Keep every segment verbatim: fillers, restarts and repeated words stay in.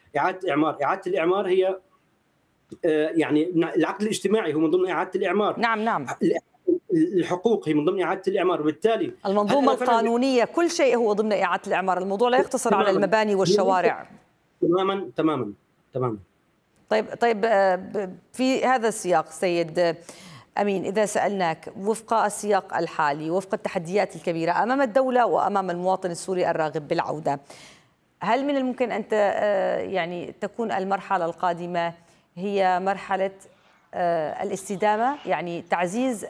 اعاده اعمار، اعاده الاعمار هي يعني العقد الاجتماعي هو من ضمن اعاده الاعمار. نعم نعم. الحقوق هي من ضمن اعاده الاعمار، وبالتالي المنظومه القانونيه كل شيء هو ضمن اعاده الاعمار، الموضوع لا يقتصر على المباني والشوارع. تماما تماما تماما. طيب طيب في هذا السياق سيد أمين، إذا سألناك وفق السياق الحالي، وفق التحديات الكبيرة أمام الدولة وأمام المواطن السوري الراغب بالعودة، هل من الممكن أن يعني تكون المرحلة القادمة هي مرحلة الاستدامة، يعني تعزيز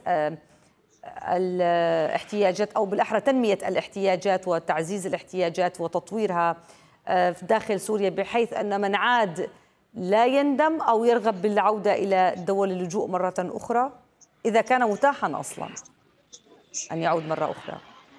الاحتياجات أو بالأحرى تنمية الاحتياجات وتعزيز الاحتياجات وتطويرها داخل سوريا، بحيث أن من عاد لا يندم أو يرغب بالعودة إلى دول اللجوء مرة أخرى، إذا كان متاحا أصلا أن يعود مرة أخرى؟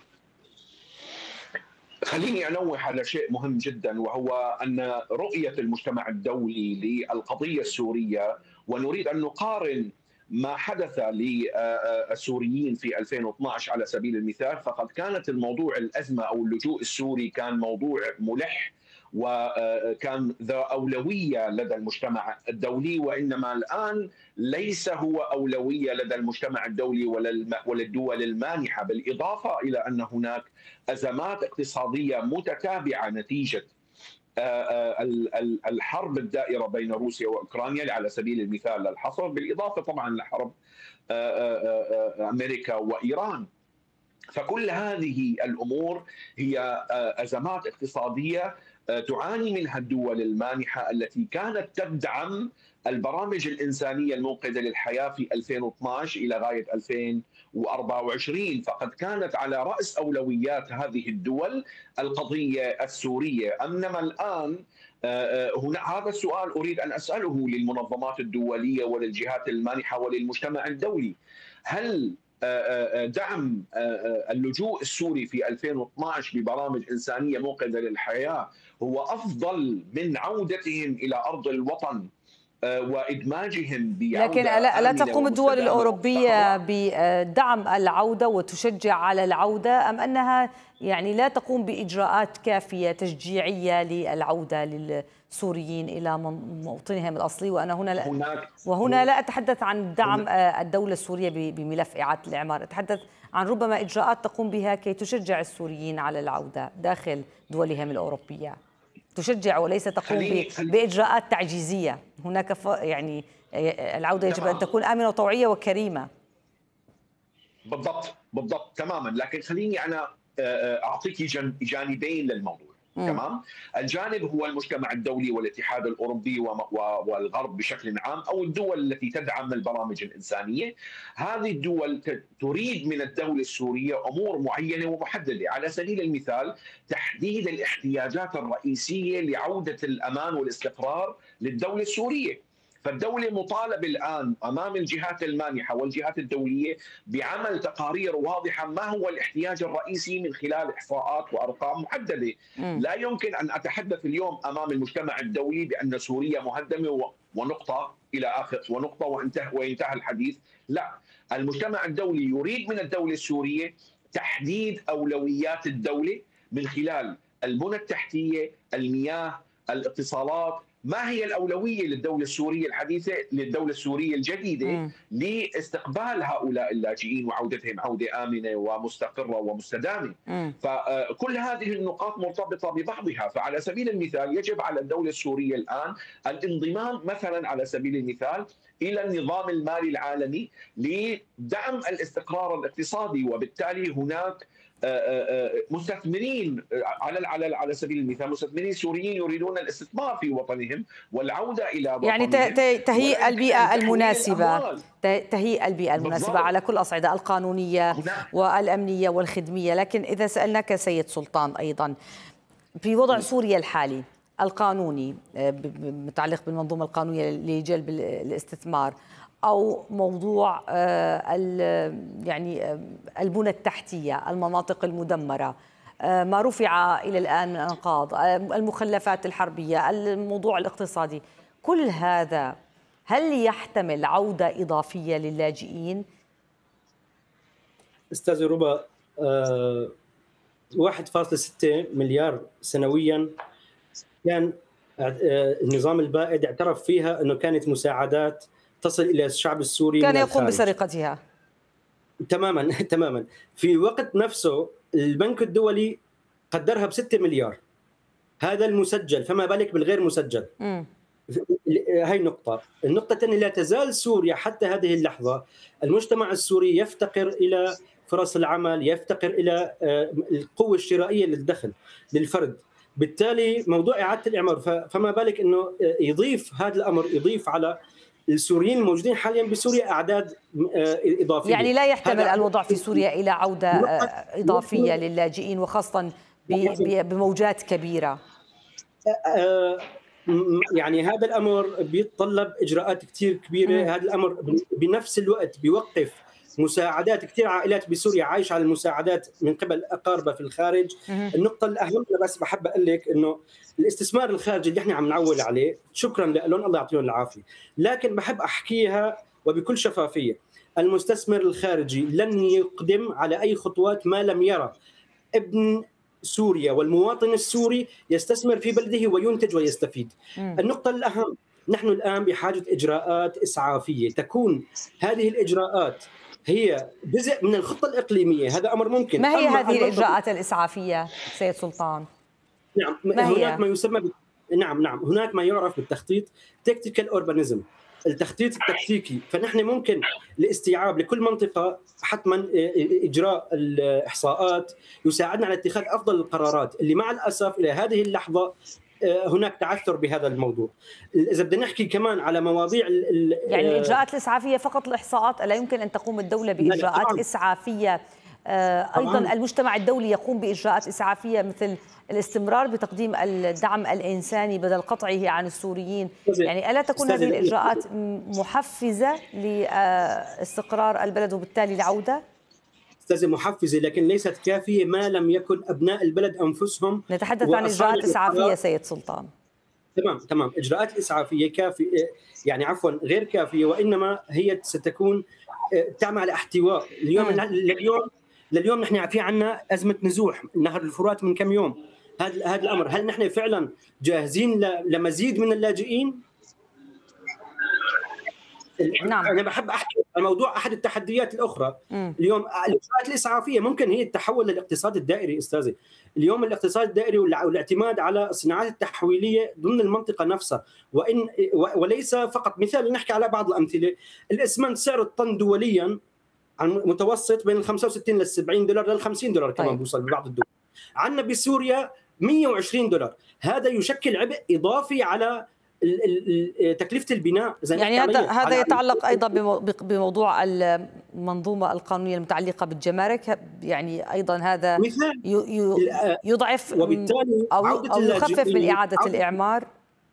خليني أنوه على شيء مهم جدا، وهو أن رؤية المجتمع الدولي للقضية السورية، ونريد أن نقارن ما حدث للسوريين في ألفين واثني عشر على سبيل المثال، فقد كانت الموضوع الأزمة أو اللجوء السوري كان موضوع ملح وكان ذا أولوية لدى المجتمع الدولي، وإنما الآن ليس هو أولوية لدى المجتمع الدولي ولا الدول المانحة، بالإضافة إلى أن هناك أزمات اقتصادية متتابعة نتيجة الحرب الدائرة بين روسيا وأوكرانيا على سبيل المثال للحصر، بالإضافة طبعا لحرب أمريكا وإيران. فكل هذه الأمور هي أزمات اقتصادية تعاني منها الدول المانحة التي كانت تدعم البرامج الإنسانية المنقذة للحياة في ألفين واثني عشر إلى غاية ألفين وأربعة وعشرين، فقد كانت على رأس أولويات هذه الدول القضية السورية. أنما الآن هنا هذا السؤال أريد أن أسأله للمنظمات الدولية وللجهات المانحة وللمجتمع الدولي: هل دعم اللجوء السوري في ألفين واثني عشر ببرامج إنسانية منقذة للحياة هو أفضل من عودتهم إلى أرض الوطن وإدماجهم بعودة؟ لكن لا, لا تقوم الدول الأوروبية بدعم العودة وتشجع على العودة، أم أنها يعني لا تقوم بإجراءات كافية تشجيعية للعودة للسوريين إلى موطنهم الأصلي؟ وأنا هنا لا وهنا لا أتحدث عن دعم الدولة السورية بملف إعادة الإعمار، أتحدث عن ربما إجراءات تقوم بها كي تشجع السوريين على العودة داخل دولهم الأوروبية، تشجع وليس تقوم بإجراءات تعجيزية. هناك يعني العودة يجب أن تكون آمنة وطوعية وكريمة. بالضبط بالضبط تماما. لكن خليني أنا أعطيك جانبين للموضوع. م. تمام. الجانب هو المجتمع الدولي والاتحاد الأوروبي والغرب بشكل عام، أو الدول التي تدعم البرامج الإنسانية. هذه الدول تريد من الدولة السورية أمور معينة ومحددة، على سبيل المثال تحديد الاحتياجات الرئيسية لعودة الأمان والاستقرار للدولة السورية. فالدولة مطالبة الآن أمام الجهات المانحة والجهات الدولية بعمل تقارير واضحة ما هو الاحتياج الرئيسي من خلال إحصاءات وأرقام محددة. م. لا يمكن أن أتحدث اليوم أمام المجتمع الدولي بأن سوريا مهدمة ونقطة إلى آخر ونقطة وانتهى وينتهى الحديث. لا، المجتمع الدولي يريد من الدولة السورية تحديد أولويات الدولة من خلال البنى التحتية، المياه، الاتصالات. ما هي الأولوية للدولة السورية الحديثة، للدولة السورية الجديدة، م. لاستقبال هؤلاء اللاجئين وعودتهم عودة آمنة ومستقرة ومستدامة. م. فكل هذه النقاط مرتبطة ببعضها. فعلى سبيل المثال يجب على الدولة السورية الآن الانضمام مثلا على سبيل المثال إلى النظام المالي العالمي لدعم الاستقرار الاقتصادي، وبالتالي هناك مستثمرين على على على سبيل المثال مستثمرين سوريين يريدون الاستثمار في وطنهم والعودة إلى وطنهم، يعني تهيئ البيئة المناسبة، تهيئ البيئة المناسبة بالضبط. على كل الأصعدة القانونية والأمنية والخدمية. لكن إذا سألناك سيد سلطان أيضا في وضع سوريا الحالي القانوني متعلق بالمنظومة القانونية لجلب الاستثمار، أو موضوع يعني البنى التحتية، المناطق المدمرة، ما رفع إلى الآن من أنقاض، المخلفات الحربية، الموضوع الاقتصادي، كل هذا هل يحتمل عودة إضافية للاجئين؟ أستاذ ربا، واحد فاصلة ستة مليار سنويا كان النظام البائد اعترف فيها أنه كانت مساعدات تصل إلى الشعب السوري، كان يقوم بسرقتها. تماما تماما. في وقت نفسه البنك الدولي قدرها بستة مليار، هذا المسجل، فما بالك بالغير مسجل. م. هاي النقطة. النقطة الثانية، لا تزال سوريا حتى هذه اللحظة المجتمع السوري يفتقر إلى فرص العمل، يفتقر إلى القوة الشرائية للدخل للفرد. بالتالي موضوع إعادة الإعمار، فما بالك أنه يضيف هذا الأمر، يضيف على السوريين الموجودين حاليا بسوريا أعداد إضافية. يعني لا يحتمل الوضع في سوريا إلى عودة إضافية للاجئين، وخاصة بموجات كبيرة. يعني هذا الأمر بيتطلب إجراءات كتير كبيرة. هذا الأمر بنفس الوقت بيوقف مساعدات كثير عائلات بسوريا عايشة على المساعدات من قبل أقاربها في الخارج. النقطة الأهم بس بحب أقول لك إنه الاستثمار الخارجي اللي إحنا عم نعول عليه، شكرا لهم الله يعطيهم العافية، لكن بحب أحكيها وبكل شفافية. المستثمر الخارجي لن يقدم على أي خطوات ما لم يرى ابن سوريا والمواطن السوري يستثمر في بلده وينتج ويستفيد. النقطة الأهم، نحن الآن بحاجة إجراءات إسعافية، تكون هذه الإجراءات هي جزء من الخطة الإقليمية. هذا أمر ممكن. ما هي هذه الإجراءات الإسعافية سيد سلطان؟ نعم، ما هناك هي؟ ما يسمى ب... نعم نعم هناك ما يعرف بالتخطيط تكتيكال أوربانيزم، التخطيط التكتيكي. فنحن ممكن لاستيعاب لكل منطقة حتما إجراء الإحصاءات يساعدنا على اتخاذ أفضل القرارات، اللي مع الأسف إلى هذه اللحظة هناك تعثر بهذا الموضوع. إذا بدنا نحكي كمان على مواضيع يعني الإجراءات الإسعافية فقط الإحصاءات، ألا يمكن أن تقوم الدولة بإجراءات إسعافية؟ أيضا المجتمع الدولي يقوم بإجراءات إسعافية مثل الاستمرار بتقديم الدعم الإنساني بدل قطعه عن السوريين. يعني ألا تكون هذه الإجراءات محفزة لاستقرار البلد وبالتالي العودة؟ أستاذة، محفزة لكن ليست كافية ما لم يكن أبناء البلد أنفسهم. نتحدث عن إجراءات إسعافية سيد سلطان. تمام تمام إجراءات إسعافية كافية، يعني عفوا غير كافية، وإنما هي ستكون تعمل على احتواء. اليوم لليوم لليوم نحن في عنا أزمة نزوح نهر الفرات من كم يوم. هذا هذا الأمر، هل نحن فعلا جاهزين لمزيد من اللاجئين؟ نعم. أنا بحب أحكي الموضوع أحد التحديات الأخرى. م. اليوم الإجراءات الإسعافية ممكن هي تتحول للاقتصاد الدائري. أستاذي، اليوم الاقتصاد الدائري والاعتماد على الصناعات التحويلية ضمن المنطقة نفسها، وإن وليس فقط. مثال نحكي على بعض الأمثلة، الإسمنت سعر الطن دوليا عن متوسط بين ال خمسة وستين لل سبعين دولار لل خمسين دولار كمان. طيب. بوصل ببعض الدول. عندنا بسوريا مئة وعشرين دولار. هذا يشكل عبء إضافي على تكلفة البناء. يعني هذا هذا يتعلق أيضا بموضوع المنظومة القانونية المتعلقة بالجمارك. يعني أيضا هذا يضعف وبالتالي أو, أو يخفف من إعادة الإعمار.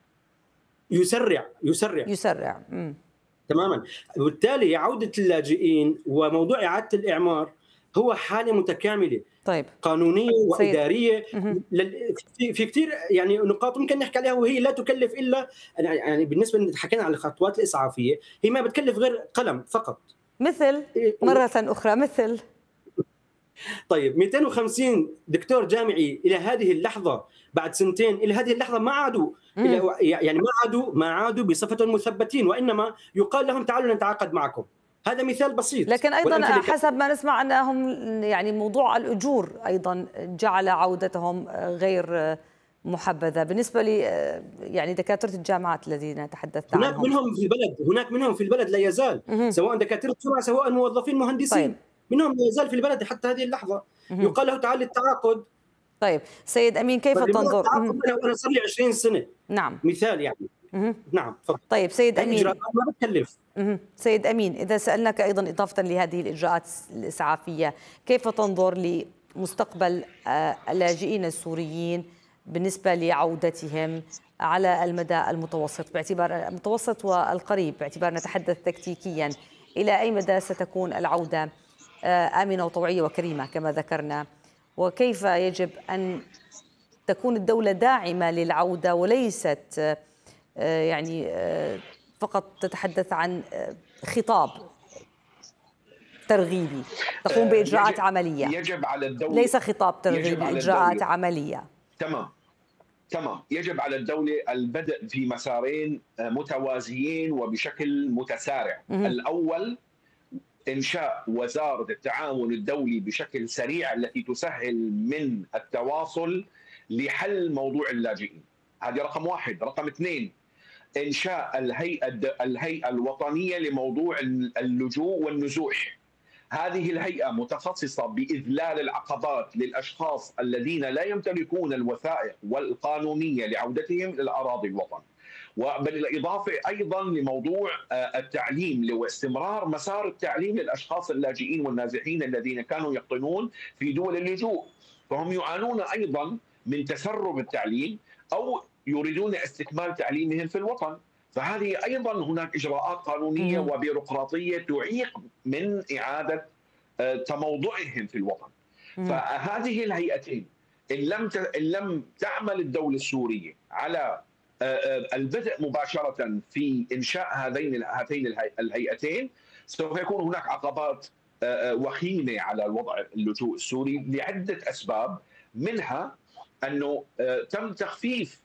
يسرع يسرع يسرع م. تماما. وبالتالي عودة اللاجئين وموضوع إعادة الإعمار هو حالة متكاملة. طيب. قانونية وإدارية. في كثير يعني نقاط ممكن نحكي عليها، وهي لا تكلف إلا يعني بالنسبة حكينا على الخطوات الإسعافية، هي ما بتكلف غير قلم فقط. مثل مرة أخرى مثل طيب مئتين وخمسين دكتور جامعي إلى هذه اللحظة، بعد سنتين إلى هذه اللحظة ما عادوا يعني ما عادوا ما عادوا بصفتهم مثبتين، وإنما يقال لهم تعالوا نتعاقد معكم. هذا مثال بسيط. لكن أيضا حسب ما نسمع أنهم يعني موضوع الأجور أيضا جعل عودتهم غير محبذة بالنسبة لي. يعني دكاترة الجامعات الذين تحدثت عنهم، هناك منهم في البلد هناك منهم في البلد لا يزال، سواء دكاترة الجامعة سواء موظفين مهندسين. طيب. منهم لا يزال في البلد حتى هذه اللحظة. يقال له تعال للتعاقد. طيب سيد أمين، كيف تنظر؟ أنا صار لي عشرين سنة. نعم. مثال يعني. مه. نعم فضل. طيب سيد أمين، ما بتكلف. سيد أمين، إذا سألناك أيضا إضافة لهذه الإجراءات الإسعافية، كيف تنظر لمستقبل اللاجئين السوريين بالنسبة لعودتهم على المدى المتوسط باعتبار المتوسط والقريب، باعتبار نتحدث تكتيكيا، إلى أي مدى ستكون العودة آمنة وطوعية وكريمة كما ذكرنا؟ وكيف يجب أن تكون الدولة داعمة للعودة وليست يعني فقط تتحدث عن خطاب ترغيبي، تقوم بإجراءات يجب عملية؟ يجب على الدولة، ليس خطاب ترغيبي، إجراءات عملية. تمام تمام، يجب على الدولة البدء في مسارين متوازيين وبشكل متسارع. الأول إنشاء وزارة التعاون الدولي بشكل سريع التي تسهل من التواصل لحل موضوع اللاجئين. هذه رقم واحد. رقم اثنين، إنشاء الهيئة الهيئة الوطنية لموضوع اللجوء والنزوح. هذه الهيئة متخصصة بإذلال العقبات للأشخاص الذين لا يمتلكون الوثائق والقانونية لعودتهم إلى أراضي الوطن. وبالإضافة أيضا لموضوع التعليم واستمرار مسار التعليم للأشخاص اللاجئين والنازحين الذين كانوا يقطنون في دول اللجوء، فهم يعانون أيضا من تسرب التعليم أو يريدون استكمال تعليمهم في الوطن. فهذه أيضا هناك إجراءات قانونية وبيروقراطية تعيق من إعادة تموضعهم في الوطن. فهذه الهيئتين إن لم إن لم تعمل الدولة السورية على البدء مباشرة في إنشاء هذين هاتين الهيئتين، سوف يكون هناك عقبات وخيمة على الوضع اللجوء السوري لعدة أسباب، منها أنه تم تخفيف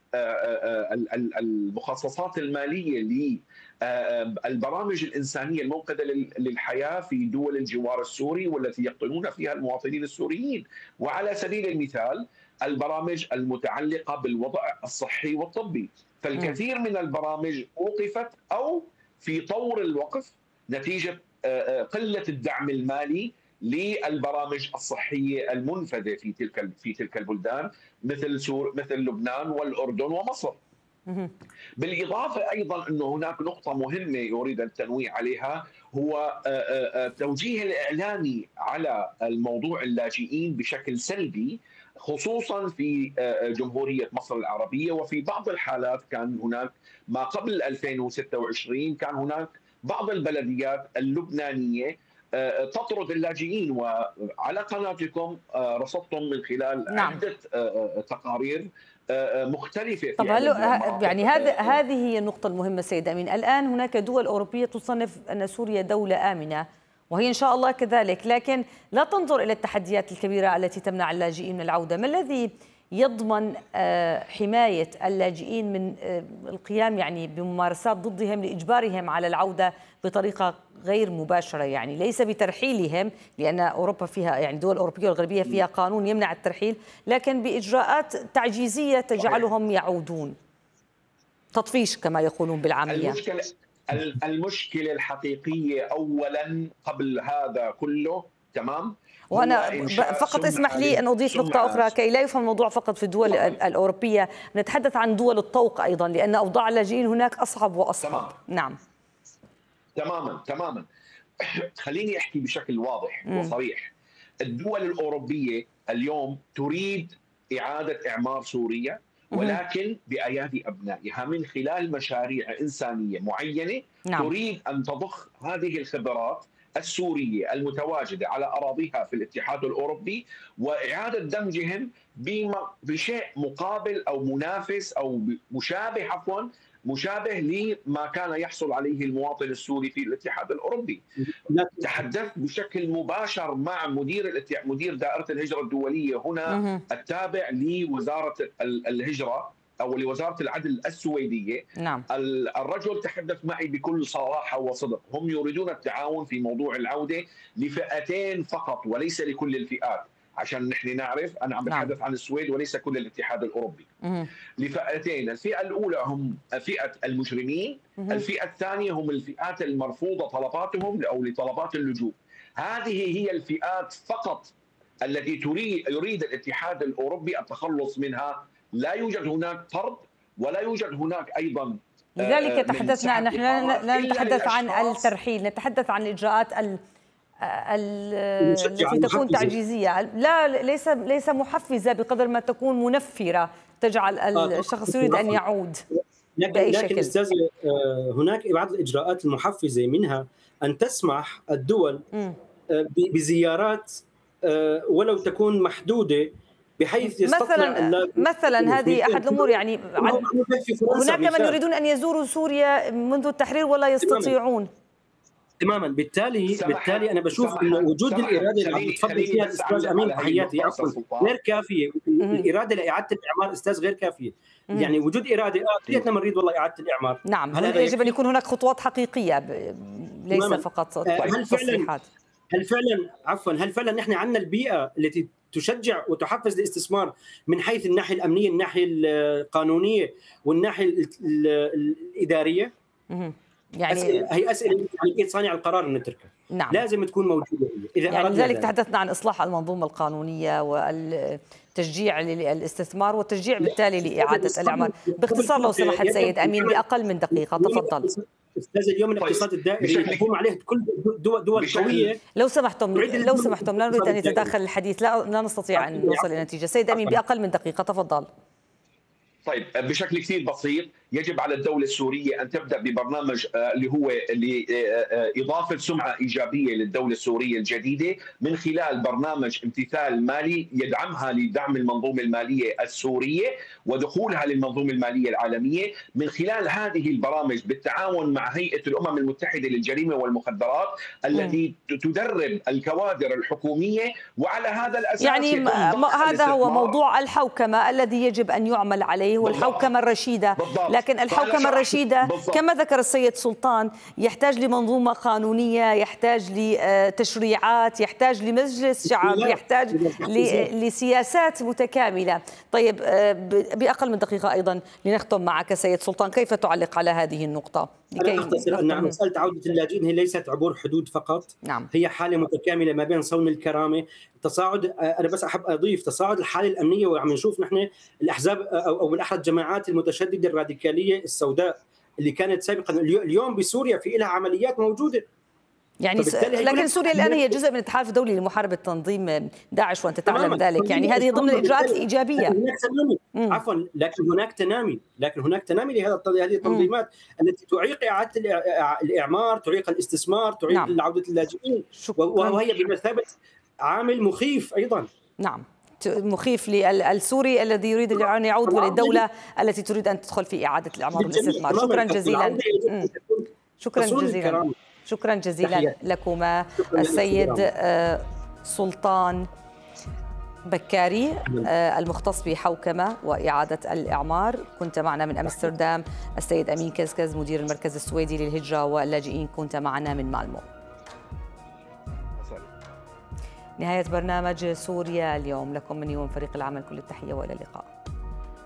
المخصصات المالية للبرامج الإنسانية المنقذة للحياة في دول الجوار السوري والتي يقطنون فيها المواطنين السوريين. وعلى سبيل المثال البرامج المتعلقة بالوضع الصحي والطبي، فالكثير من البرامج وقفت أو في طور الوقف نتيجة قلة الدعم المالي للبرامج الصحية المنفذة في تلك في تلك البلدان مثل سور مثل لبنان والأردن ومصر. بالإضافة أيضا أنه هناك نقطة مهمة يريد التنويه عليها، هو توجيه الإعلامي على الموضوع اللاجئين بشكل سلبي، خصوصا في جمهورية مصر العربية. وفي بعض الحالات كان هناك ما قبل ألفين وستة وعشرين كان هناك بعض البلديات اللبنانية تطرد اللاجئين، وعلى قناتكم رصدتم من خلال نعم. عدة تقارير مختلفة. طب هل يعني هذا هذه هي النقطة المهمة سيد أمين. الآن هناك دول أوروبية تصنف أن سوريا دولة آمنة، وهي إن شاء الله كذلك، لكن لا تنظر إلى التحديات الكبيرة التي تمنع اللاجئين من العودة. ما الذي يضمن حماية اللاجئين من القيام يعني بممارسات ضدهم لإجبارهم على العودة بطريقة غير مباشرة، يعني ليس بترحيلهم، لأن أوروبا فيها يعني دول أوروبية والغربية فيها قانون يمنع الترحيل، لكن بإجراءات تعجيزية تجعلهم يعودون، تطفيش كما يقولون بالعامية. المشكلة المشكلة الحقيقية أولا قبل هذا كله، تمام، وأنا فقط اسمح لي أن أضيف نقطة أخرى كي لا يفهم الموضوع فقط في الدول الأوروبية، نتحدث عن دول الطوق أيضا، لأن أوضاع اللاجئين هناك أصعب وأصعب. تمام. نعم تماما تماما. خليني أحكي بشكل واضح م. وصريح. الدول الأوروبية اليوم تريد إعادة إعمار سوريا، ولكن بأيادي أبنائها من خلال مشاريع إنسانية معينة. نعم. تريد أن تضخ هذه الخبرات السورية المتواجدة على أراضيها في الاتحاد الأوروبي وإعادة دمجهم بشيء مقابل أو منافس أو مشابه عفوا مشابه لما كان يحصل عليه المواطن السوري في الاتحاد الأوروبي. تحدثت بشكل مباشر مع مدير مدير دائرة الهجرة الدولية هنا التابع لوزارة الهجرة أو لوزارة العدل السويدية. نعم. الرجل تحدث معي بكل صراحة وصدق، هم يريدون التعاون في موضوع العودة لفئتين فقط وليس لكل الفئات، عشان نحن نعرف أنا عم بتحدث نعم. عن السويد وليس كل الاتحاد الأوروبي. مه. لفئتين، الفئة الأولى هم فئة المجرمين، مه. الفئة الثانية هم الفئات المرفوضة طلباتهم أو لطلبات اللجوء. هذه هي الفئات فقط التي تريد يريد الاتحاد الأوروبي التخلص منها. لا يوجد هناك طرد ولا يوجد هناك أيضا. لذلك تحدثنا، نحن لا نتحدث عن الترحيل، نتحدث عن الإجراءات التي تكون تعجيزية، لا ليس ليس محفزة بقدر ما تكون منفرة، تجعل الشخص يريد أن يعود بأي لكن شكل. أستاذ هناك بعض الإجراءات المحفزة، منها أن تسمح الدول بزيارات ولو تكون محدودة بحيث يستطيع مثلا مثلا هذه احد الامور. يعني هناك من يريدون ان يزوروا سوريا منذ التحرير ولا يستطيعون. تماما. بالتالي بالتالي انا بشوف انه وجود الاراده اللي عم تفضل فيها الاستاذ امين تحياتي عفوا غير كافيه. الاراده لاعاده الاعمار استاذ غير كافيه. يعني وجود اراده اه كلياتنا بنريد والله اعاده الاعمار. نعم، هل يجب ان يكون هناك خطوات حقيقيه ليس تماماً. فقط هل تصريحات. هل فعلا عفوا هل فعلا نحن عندنا البيئه التي تشجع وتحفز الاستثمار من حيث الناحيه الامنيه، الناحيه القانونيه والناحيه الاداريه؟ يعني أسئلة هي اسئله يعني كيف صانع القرار نتركها. نعم. لازم تكون موجوده اذا يعني لذلك تحدثنا عن اصلاح المنظومه القانونيه والتشجيع للاستثمار والتشجيع بالتالي لاعاده الاعمار. باختصار لو سمحت سيد امين باقل من دقيقه، تفضل. استاذ اليوم الاقتصاد الدائري يقوم عليه كل دول دول قويه. لو سمحتم لو سمحتم لا نريد ان يتداخل الحديث، لا لا نستطيع ان نوصل الى نتيجه. سيد امين باقل من دقيقه، تفضل. طيب بشكل كثير بسيط، يجب على الدولة السورية أن تبدأ ببرنامج اللي هو لإضافة سمعة إيجابية للدولة السورية الجديدة من خلال برنامج امتثال مالي يدعمها لدعم المنظومة المالية السورية ودخولها للمنظومة المالية العالمية. من خلال هذه البرامج بالتعاون مع هيئة الأمم المتحدة للجريمة والمخدرات التي تدرب الكوادر الحكومية، وعلى هذا الأساس يعني هذا هو موضوع الحوكمة الذي يجب أن يعمل عليه والحوكمة الرشيدة. بالضبط. لكن الحوكمة الرشيدة بالضبط. كما ذكر السيد سلطان يحتاج لمنظومة قانونية، يحتاج لتشريعات، يحتاج لمجلس شعب، يحتاج لسياسات متكاملة. طيب بأقل من دقيقة أيضا لنختم معك سيد سلطان، كيف تعلق على هذه النقطة؟ أنا أختصر أن نعم مسألة عودة اللاجئين هي ليست عبور حدود فقط. نعم. هي حالة متكاملة ما بين صون الكرامة، تصاعد، أنا بس أحب أضيف تصاعد الحالة الأمنية، وعم نشوف نحن الأحزاب أو بالأحرى الجماعات المتشددة الراديكالية السوداء اللي كانت سابقا اليوم بسوريا في لها عمليات موجودة. يعني لكن سوريا الآن هي جزء من الاتحاد الدولي لمحاربة تنظيم داعش وأنت تعلم ذلك، يعني هذه ضمن الإجراءات الإيجابية. هناك تنامي عفوا لكن هناك تنامي لكن هناك تنامي لهذا هذه التنظيمات مم. التي تعيق إعادة الإعمار، تعيق الاستثمار، تعيق نعم. عودة اللاجئين، وهي بمثابة عامل مخيف أيضا. نعم، مخيف للسوري الذي يريد أن يعود وللدولة التي تريد أن تدخل في إعادة الإعمار والاستثمار. شكرا جزيلا. شكرا جزيلا. شكرا جزيلا لكما السيد سلطان بكاري المختص بحوكمة وإعادة الإعمار، كنت معنا من أمستردام. السيد أمين كزكز مدير المركز السويدي للهجرة واللاجئين كنت معنا من مالمو. نهاية برنامج سوريا اليوم، لكم مني ومن فريق العمل كل التحية وإلى اللقاء.